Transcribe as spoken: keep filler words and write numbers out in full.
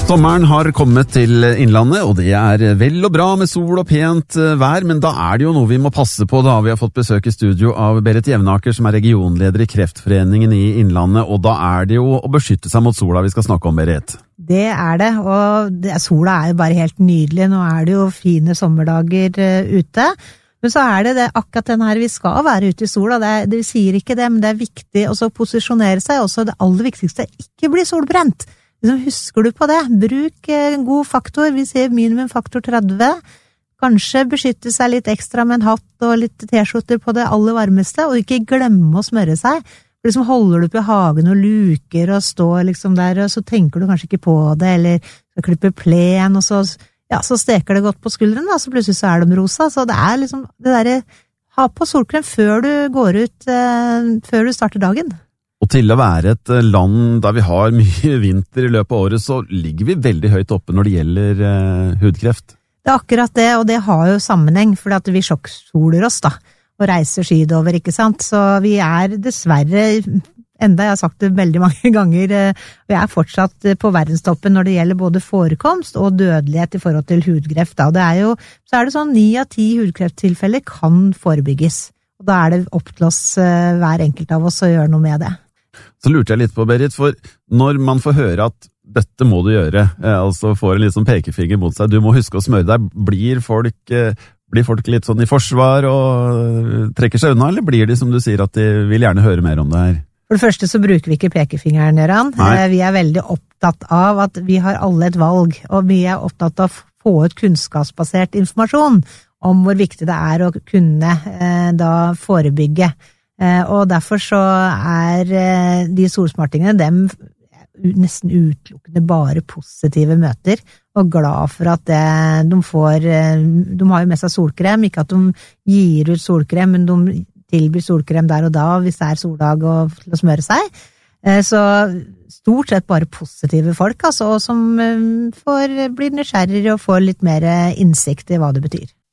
Sommeren har kommet til Innlandet, og det er vel og bra med sol og pent vær, men da er det jo noe vi må passe på da. Vi har fått besøk i studio av Berit Jevnaker, som er regionleder i Kreftforeningen i Innlandet, og da er det jo å beskytte seg mot sola vi skal snakke om, Berit. Det er det, og det, sola er jo bare helt nydelig. Nå er det jo fine sommerdager uh, ute, men så er det, det akkurat den her vi skal være ute i sola. Det, er, det sier ikke det, men det er viktig også å posisjonere seg, også det aller viktigste, ikke bli solbrent. Husker du på det? Bruk en god faktor, vi sier minimum faktor tretti, kanskje beskytte seg litt ekstra med en hatt og litt t-skjorter på det aller varmeste, og ikke glemme å smøre seg. For liksom holder du på i hagen og luker og står liksom der, og så tenker du kanskje ikke på det, eller så klipper plen, og så, ja, så steker det godt på skulderen, og så plutselig så er de rosa, så det er liksom det der, ha på solkrem før du går ut, eh, før du starter dagen. Og til å være et land der vi har mye vinter i løpet av året, så ligger vi veldig høyt oppe når det gjelder uh, hudkreft. Det er akkurat det, og det har jo sammenheng, fordi at vi sjokksoler oss da, og reiser skydover, ikke sant? Så vi er dessverre, enda jeg har sagt det veldig mange ganger, uh, vi er fortsatt på verdenstoppen når det gjelder både forekomst og dødelighet i forhold til hudkreft. Da. Det er jo, så er det sånn ni av ti hudkrefttilfeller kan forebygges, og da er det opp til oss, uh, hver enkelt av oss, å gjøre noe med det. Så lurte jeg litt på, Berit, for når man får høre at dette må du gjøre, eh, altså får en litt sånn pekefinger mot seg, du må huske å smøre deg, blir folk, eh, blir folk litt sånn i forsvar og trekker seg unna, eller blir de som du sier at de vil gjerne høre mer om det her? For det første så bruker vi ikke pekefingeren, Gøran. Eh, vi er veldig opptatt av at vi har alle et valg, og vi er opptatt av å få ut kunnskapsbasert informasjon om hvor viktig det er å kunne eh, da forebygge. Uh, og derfor så er uh, de solsmartingene dem nesten utelukkende bare positive møter, og glad for at det, de får, uh, de har jo med seg solkrem, ikke at de gir ut solkrem, men de tilbyr solkrem der og da hvis det er soldag og til å smøre seg. Uh, så stort sett bare positive folk, altså, som uh, får, blir nysgjerrige og får litt mer innsikt i hva det betyr.